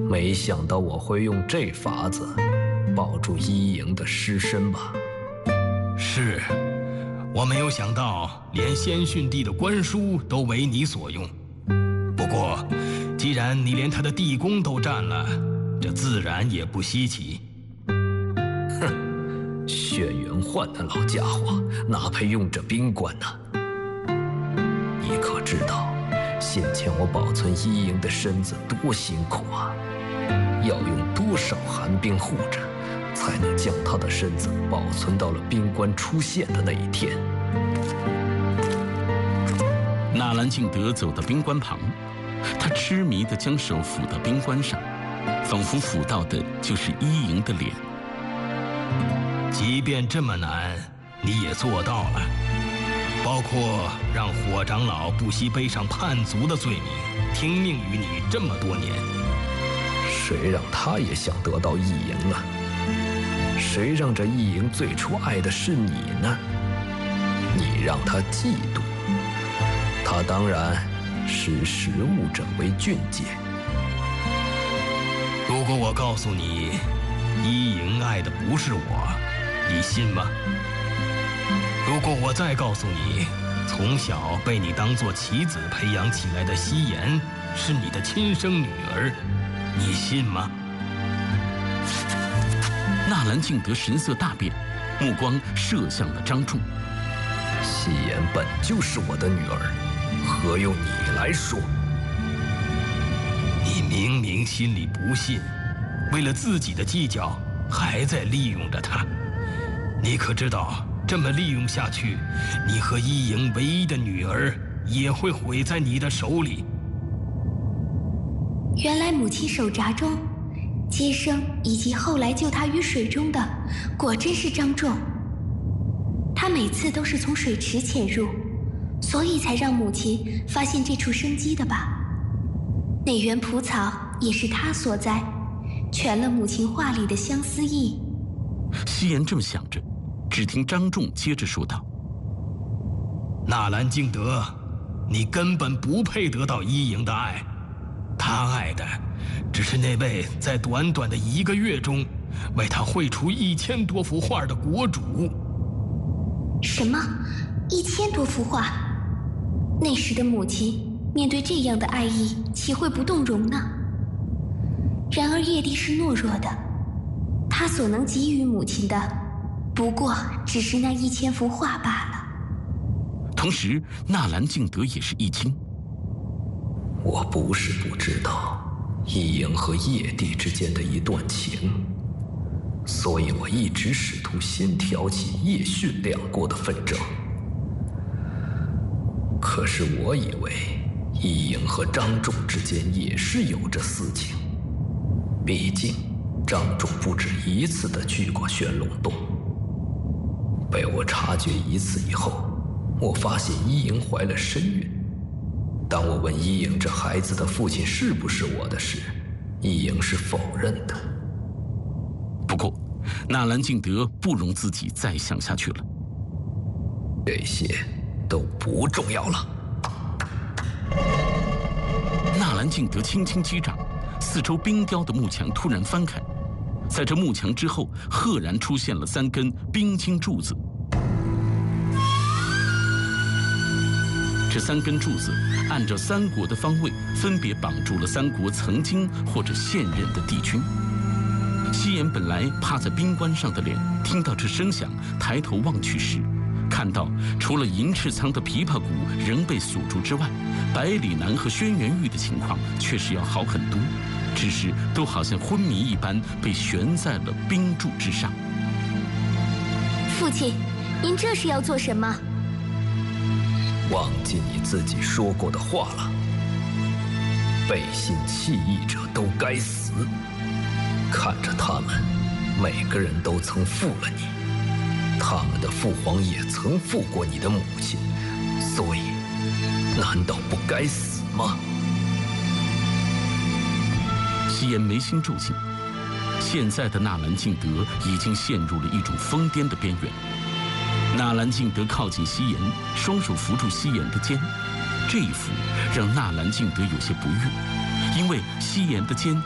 没想到我会用这法子保住伊营的尸身吧？ 是，我没有想到连先训帝的官书都为你所用。不过，既然你连他的地宫都占了，这自然也不稀奇。 哼，薛元焕那老家伙哪配用这兵官呢？你可知道，先前我保存伊营的身子多辛苦啊！要用多少寒冰护着，才能将他的身子保存到了兵官出现的那一天？ 纳兰敬德走到兵官旁，他痴迷地将手抚到兵官上，仿佛抚到的就是伊营的脸。 即便这么难，你也做到了，包括让火长老不惜背上叛族的罪名，听命于你这么多年。 谁让他也想得到伊营呢？谁让这伊营最初爱的是你呢？你让他嫉妒，他当然视食物者为俊杰。 如果我告诉你，伊营爱的不是我，你信吗？如果我再告诉你，从小被你当作棋子培养起来的希颜是你的亲生女儿，你信吗？ 纳兰敬德神色大变，目光射向了张仲。 希颜本就是我的女儿，何用你来说？ 你明明心里不信，为了自己的计较，还在利用着她。你可知道，这么利用下去，你和伊营唯一的女儿也会毁在你的手里。 原来母亲手札中接生以及后来救他于水中的，果真是张仲。他每次都是从水池潜入，所以才让母亲发现这处生机的吧？那园蒲草也是他所在，全了母亲话里的相思意。 希颜这么想着，只听张仲接着说道：“ 纳兰敬德，你根本不配得到伊营的爱，他爱的只是那位在短短的1个月中为他绘出1000多幅画的国主。” 什么？1000多幅画？那时的母亲面对这样的爱意，岂会不动容呢？然而叶帝是懦弱的，他所能给予母亲的，不过只是那1000幅画罢了。 同时，纳兰敬德也是一惊。 我不是不知道伊营和叶帝之间的一段情，所以我一直试图先挑起叶训两国的纷争。可是我以为伊营和张仲之间也是有着私情，毕竟张仲不止1次地去过玄龙洞。被我察觉1次以后，我发现伊营怀了身孕。当我问伊营这孩子的父亲是不是我的时，伊营是否认的。 不过，纳兰敬德不容自己再想下去了。 这些都不重要了。 纳兰敬德轻轻击掌，四周冰雕的幕墙突然翻开，在这幕墙之后，赫然出现了3根冰晶柱子。这3根柱子按照3国的方位，分别绑住了3国曾经或者现任的帝君。希颜本来趴在冰棺上的脸，听到这声响，抬头望去时，看到除了银翅仓的琵琶骨仍被锁住之外，百里南和轩辕玉的情况确实要好很多，只是都好像昏迷一般被悬在了冰柱之上。 父亲，您这是要做什么？ 忘记你自己说过的话了。背信弃义者都该死。看着他们，每个人都曾负了你，他们的父皇也曾负过你的母亲，所以难道不该死吗？ 希颜眉心皱紧，现在的纳兰敬德已经陷入了一种疯癫的边缘。纳兰敬德靠近希颜，双手扶住希颜的肩，这一扶让纳兰敬德有些不悦，因为希颜的肩